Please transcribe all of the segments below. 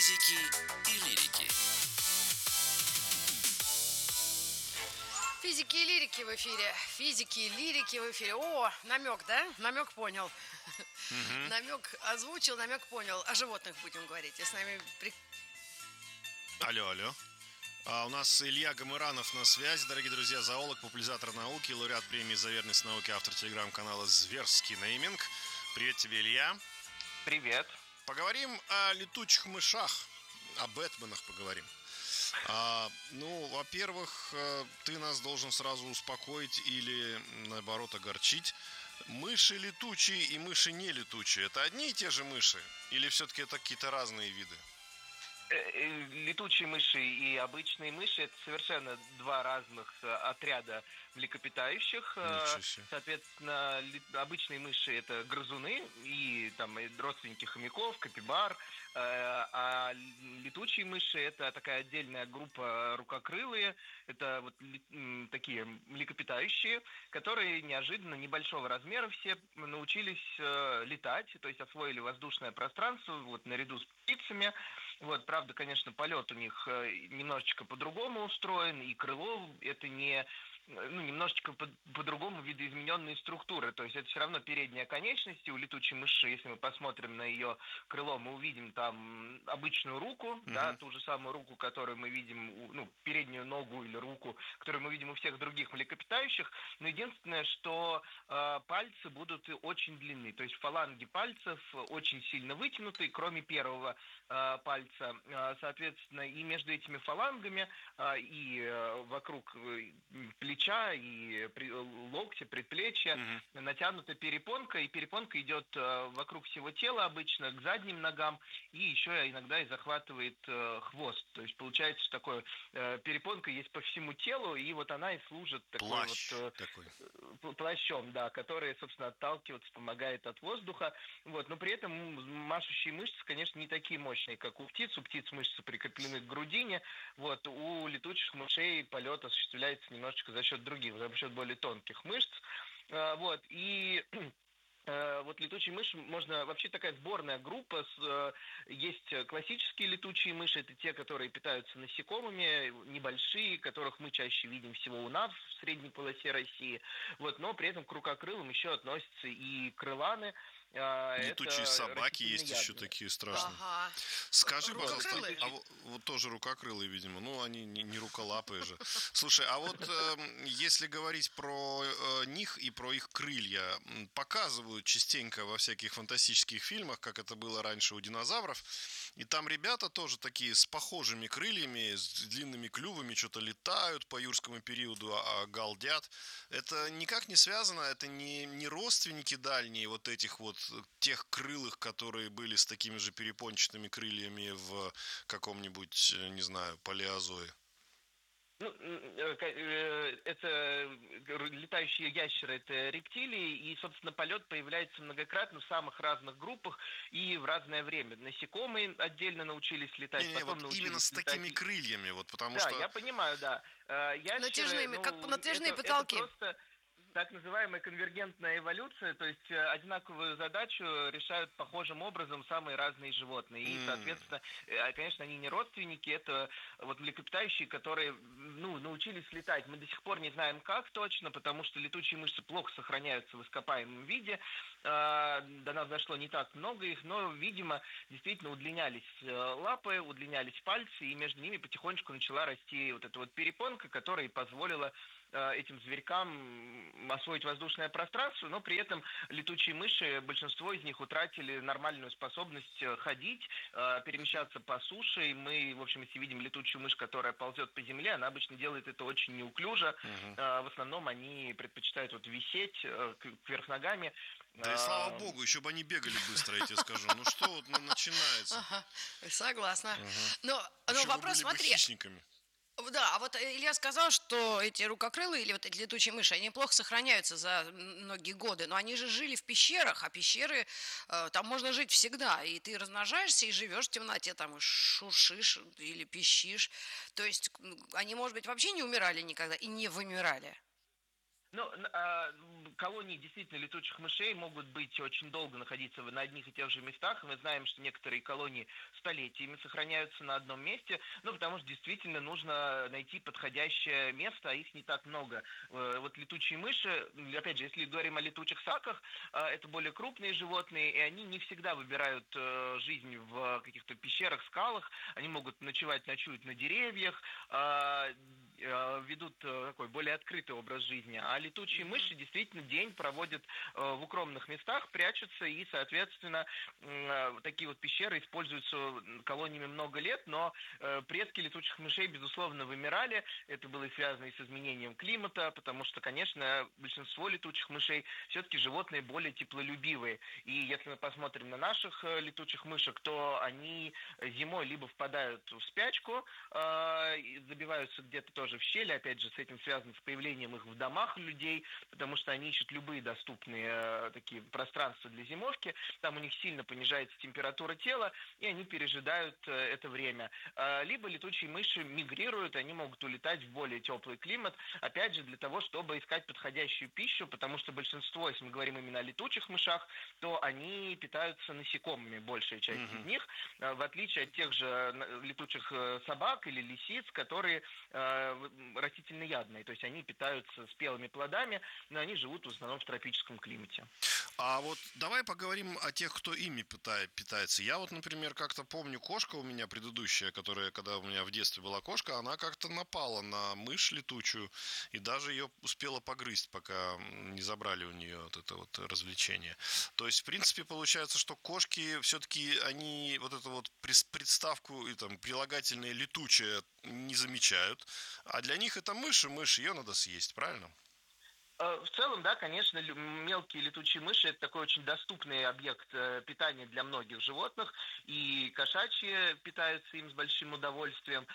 Физики и лирики. Физики и лирики в эфире. Физики и лирики в эфире. О, намек, да? Намек понял. Намек озвучил, намек понял. О животных будем говорить. И с нами... Алло. У нас Илья Гамыранов на связи, дорогие друзья, зоолог, популяризатор науки, лауреат премии за верность науке, автор телеграм-канала «Зверский нейминг». Привет тебе, Илья. Привет. Поговорим о летучих мышах, о Бэтменах поговорим. Во-первых, ты нас должен сразу успокоить или, наоборот, огорчить. Мыши летучие и мыши не летучие – это одни и те же мыши? Или все-таки это какие-то разные виды? Летучие мыши и обычные мыши – это совершенно два разных отряда млекопитающих. Соответственно, обычные мыши – это грызуны и родственники хомяков, капибар. А летучие мыши – это такая отдельная группа рукокрылые. Это вот такие млекопитающие, которые неожиданно небольшого размера все научились летать, то есть освоили воздушное пространство наряду с птицами. Правда, конечно, полет у них немножечко по-другому устроен, и крыло это немножечко по-другому видоизмененные структуры. То есть это все равно передняя конечность, и у летучей мыши, если мы посмотрим на ее крыло, мы увидим там обычную руку, ту же самую руку, которую мы видим, переднюю ногу или руку, которую мы видим у всех других млекопитающих. Но единственное, что пальцы будут очень длинны, то есть фаланги пальцев очень сильно вытянуты, кроме первого пальца. Соответственно, и между этими фалангами, и вокруг плеча и локтя, предплечья натянута перепонка, и перепонка идет вокруг всего тела обычно, к задним ногам, и еще иногда и захватывает хвост. То есть получается, что такое перепонка есть по всему телу, и вот она и служит плащом, который, собственно, отталкиваться, помогает от воздуха. Но при этом машущие мышцы, конечно, не такие мощные, как у птиц. У птиц мышцы прикреплены к грудине. У летучих мышей полет осуществляется немножечко за счет других, за счет более тонких мышц. Летучие мыши можно... Вообще такая сборная группа. Есть классические летучие мыши. Это те, которые питаются насекомыми, небольшие, которых мы чаще видим всего у нас в средней полосе России. Но при этом к рукокрылым еще относятся и крыланы. Летучие собаки есть еще такие страшные. Ага. Скажи, пожалуйста, вот тоже рукокрылые, видимо, они не руколапые же. Слушай, а вот если говорить про них и про их крылья, показывают частенько во всяких фантастических фильмах, как это было раньше у динозавров, и там ребята тоже такие с похожими крыльями, с длинными клювами, что-то летают по юрскому периоду, галдят. Это никак не связано, это не родственники дальние вот этих тех крылых, которые были с такими же перепончатыми крыльями в каком-нибудь, не знаю, палеозое. Это летающие ящеры, это рептилии, и, собственно, полет появляется многократно в самых разных группах и в разное время. Насекомые отдельно научились летать, именно с такими крыльями, потому что... Да, я понимаю, да. Натяжными, как натяжные потолки. Это просто так называемая конвергентная эволюция, то есть одинаковую задачу решают похожим образом самые разные животные. И, соответственно, конечно, они не родственники, это млекопитающие, которые научились летать. Мы до сих пор не знаем, как точно, потому что летучие мышцы плохо сохраняются в ископаемом виде. До нас дошло не так много их, но, видимо, действительно удлинялись лапы, удлинялись пальцы, и между ними потихонечку начала расти эта перепонка, которая позволила этим зверькам освоить воздушное пространство, но при этом летучие мыши, большинство из них утратили нормальную способность ходить, перемещаться по суше. И мы, в общем, если видим летучую мышь, которая ползет по земле, она обычно делает это очень неуклюже. В основном они предпочитают висеть кверх ногами. Да и слава богу, еще бы они бегали быстро, я тебе скажу. Что начинается? Ага, согласна. Но еще вопрос, бы были смотри. Бы хищниками. Да, Илья сказал, что эти рукокрылые или эти летучие мыши, они плохо сохраняются за многие годы, но они же жили в пещерах, а пещеры, там можно жить всегда, и ты размножаешься и живешь в темноте, там и шуршишь или пищишь, то есть они, может быть, вообще не умирали никогда и не вымирали? Ну, колонии действительно летучих мышей могут быть очень долго находиться на одних и тех же местах. Мы знаем, что некоторые колонии столетиями сохраняются на одном месте, потому что действительно нужно найти подходящее место, а их не так много. Вот летучие мыши, опять же, если говорим о летучих собаках, это более крупные животные, и они не всегда выбирают жизнь в каких-то пещерах, скалах. Они могут ночуют на деревьях, ведут такой более открытый образ жизни. А летучие мыши действительно день проводят в укромных местах, прячутся, и, соответственно, такие вот пещеры используются колониями много лет, но предки летучих мышей, безусловно, вымирали. Это было связано и с изменением климата, потому что, конечно, большинство летучих мышей все-таки животные более теплолюбивые. И если мы посмотрим на наших летучих мышек, то они зимой либо впадают в спячку, забиваются где-то тоже в щели, опять же, с этим связано с появлением их в домах людей, потому что они ищут любые доступные такие пространства для зимовки, там у них сильно понижается температура тела, и они пережидают это время. Либо летучие мыши мигрируют, они могут улетать в более теплый климат, опять же, для того, чтобы искать подходящую пищу, потому что большинство, если мы говорим именно о летучих мышах, то они питаются насекомыми, большая часть из них, в отличие от тех же летучих собак или лисиц, которые растительноядные, то есть они питаются спелыми плодами, но они живут в основном в тропическом климате. А вот давай поговорим о тех, кто ими питается. Я вот, например, как-то помню, кошка у меня предыдущая, которая, когда у меня в детстве была кошка, она как-то напала на мышь летучую и даже ее успела погрызть, пока не забрали у нее вот это вот развлечение. То есть, в принципе, получается, что кошки все-таки, они вот эту вот приставку и там прилагательное летучее не замечают, а для них это мышь, и мышь, ее надо съесть, правильно? В целом, да, конечно, мелкие летучие мыши – это такой очень доступный объект питания для многих животных, и кошачьи питаются им с большим удовольствием,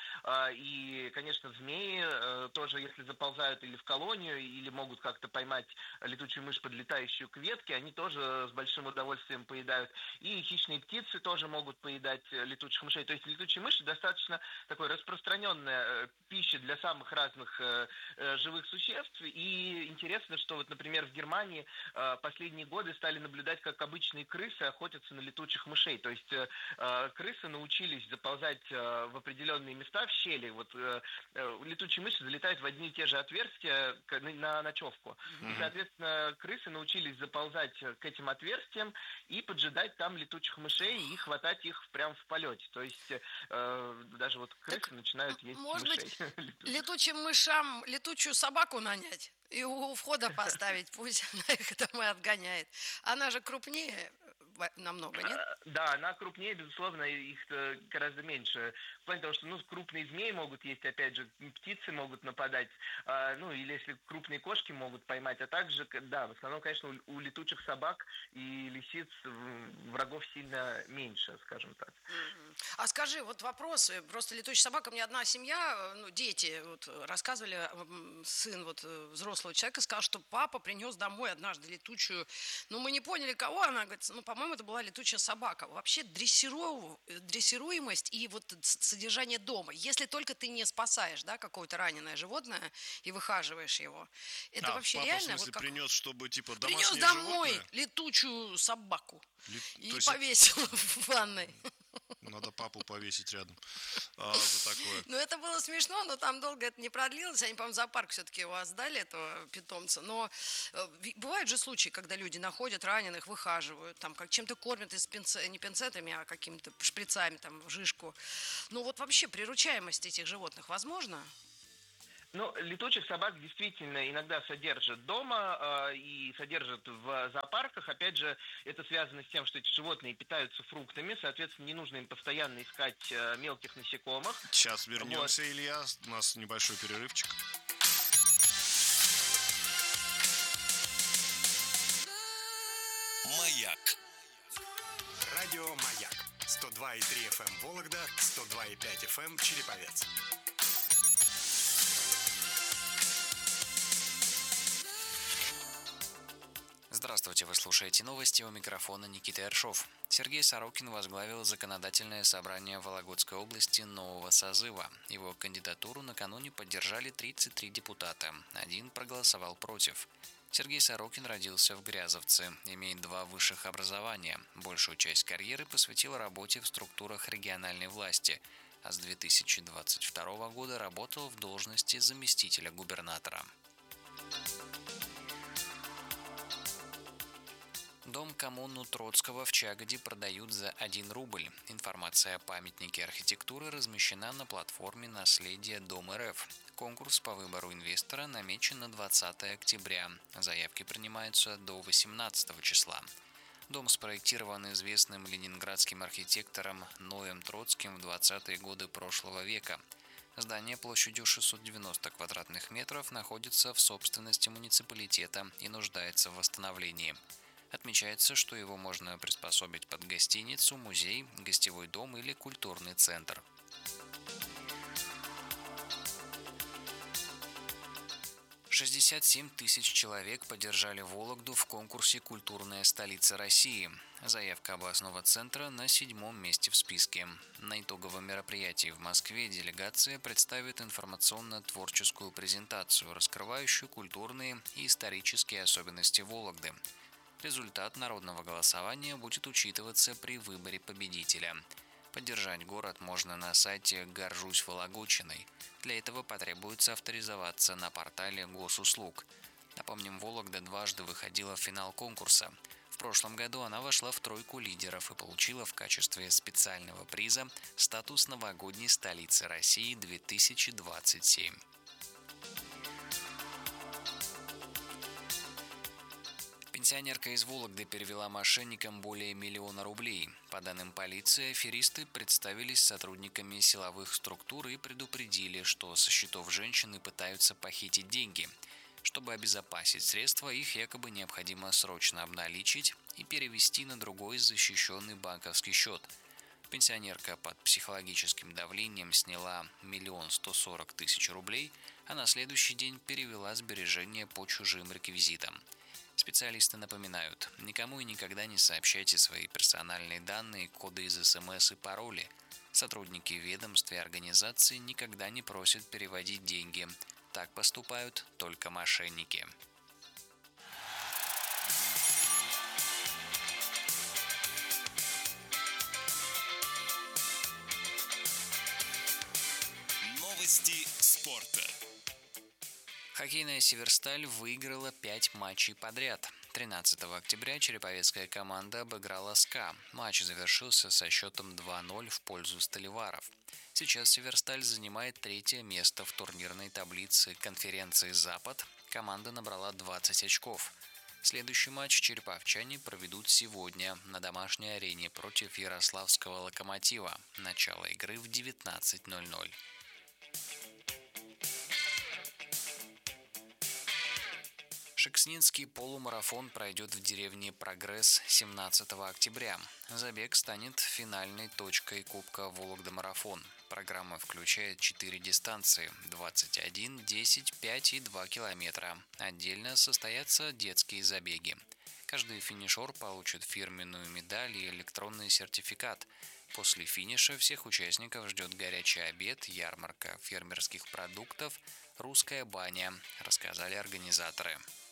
и, конечно, змеи тоже, если заползают или в колонию, или могут как-то поймать летучую мышь, подлетающую к ветке, они тоже с большим удовольствием поедают, и хищные птицы тоже могут поедать летучих мышей, то есть летучие мыши достаточно такой распространенная пища для самых разных живых существ, и интересно, что вот, например, в Германии последние годы стали наблюдать, как обычные крысы охотятся на летучих мышей. То есть крысы научились заползать в определенные места, в щели. Вот летучие мыши залетают в одни и те же отверстия на ночевку. И, соответственно, крысы научились заползать к этим отверстиям и поджидать там летучих мышей и хватать их прямо в полете. То есть даже вот крысы начинают есть может мышей. Быть, летучим мышам летучую собаку нанять и у входа поставить, пусть она их домой отгоняет. Она же крупнее намного, нет? Да, она крупнее, безусловно, их гораздо меньше. В плане того, что крупные змеи могут есть, опять же, птицы могут нападать, или если крупные кошки могут поймать, а также, да, в основном, конечно, у летучих собак и лисиц врагов сильно меньше, скажем так. А скажи, вот вопрос, просто летучая собака, мне одна семья, дети, вот рассказывали, сын вот взрослого человека сказал, что папа принес домой однажды летучую, мы не поняли, кого она, говорит, по-моему, это была летучая собака. Вообще дрессируемость и вот содержание дома, если только ты не спасаешь, да, какое-то раненое животное и выхаживаешь его, это вообще папа, реально? в смысле, принес, чтобы, типа, принес домашнее домой животное? летучую собаку и есть повесил в ванной. Надо папу повесить рядом за такое. Это было смешно, но там долго это не продлилось. Они, по-моему, в зоопарк все-таки его сдали, этого питомца. Но бывают же случаи, когда люди находят раненых, выхаживают, там, как чем-то кормят не пинцетами, а какими-то шприцами, там, в жижку. Вот вообще приручаемость этих животных возможно? Летучих собак действительно иногда содержат дома и содержат в зоопарках. Опять же, это связано с тем, что эти животные питаются фруктами, соответственно, не нужно им постоянно искать мелких насекомых. Сейчас вернемся, вот. Илья, у нас небольшой перерывчик. Маяк. Радио Маяк. 102,3 FM Вологда, 102,5 FM Череповец. Здравствуйте, вы слушаете новости, у микрофона Никита Ершов. Сергей Сорокин возглавил законодательное собрание Вологодской области нового созыва. Его кандидатуру накануне поддержали 33 депутата, один проголосовал против. Сергей Сорокин родился в Грязовце, имеет 2 высших образования, большую часть карьеры посвятил работе в структурах региональной власти, а с 2022 года работал в должности заместителя губернатора. Дом коммуну Троцкого в Чагоде продают за 1 рубль. Информация о памятнике архитектуры размещена на платформе «Наследие Дом РФ». Конкурс по выбору инвестора намечен на 20 октября. Заявки принимаются до 18 числа. Дом спроектирован известным ленинградским архитектором Ноем Троцким в 20-е годы прошлого века. Здание площадью 690 квадратных метров находится в собственности муниципалитета и нуждается в восстановлении. Отмечается, что его можно приспособить под гостиницу, музей, гостевой дом или культурный центр. «67 тысяч человек поддержали Вологду в конкурсе «Культурная столица России». Заявка областного центра на 7-м месте в списке. На итоговом мероприятии в Москве делегация представит информационно-творческую презентацию, раскрывающую культурные и исторические особенности Вологды. Результат народного голосования будет учитываться при выборе победителя. Поддержать город можно на сайте «Горжусь Вологодчиной». Для этого потребуется авторизоваться на портале госуслуг. Напомним, Вологда дважды выходила в финал конкурса. В прошлом году она вошла в 3 лидеров и получила в качестве специального приза статус новогодней столицы России 2027. Пенсионерка из Вологды перевела мошенникам более 1 миллиона рублей. По данным полиции, аферисты представились сотрудниками силовых структур и предупредили, что со счетов женщины пытаются похитить деньги. Чтобы обезопасить средства, их якобы необходимо срочно обналичить и перевести на другой защищенный банковский счет. Пенсионерка под психологическим давлением сняла 1 140 000 рублей, а на следующий день перевела сбережения по чужим реквизитам. Специалисты напоминают, никому и никогда не сообщайте свои персональные данные, коды из СМС и пароли. Сотрудники ведомств и организаций никогда не просят переводить деньги. Так поступают только мошенники. Новости спорта. Хоккейная «Северсталь» выиграла 5 матчей подряд. 13 октября череповецкая команда обыграла СКА. Матч завершился со счетом 2-0 в пользу сталеваров. Сейчас «Северсталь» занимает 3-е место в турнирной таблице конференции «Запад». Команда набрала 20 очков. Следующий матч череповчане проведут сегодня на домашней арене против ярославского «Локомотива». Начало игры в 19:00. Шекснинский полумарафон пройдет в деревне Прогресс 17 октября. Забег станет финальной точкой Кубка Вологда-марафон. Программа включает 4 дистанции – 21, 10, 5 и 2 километра. Отдельно состоятся детские забеги. Каждый финишер получит фирменную медаль и электронный сертификат. После финиша всех участников ждет горячий обед, ярмарка фермерских продуктов, русская баня, рассказали организаторы.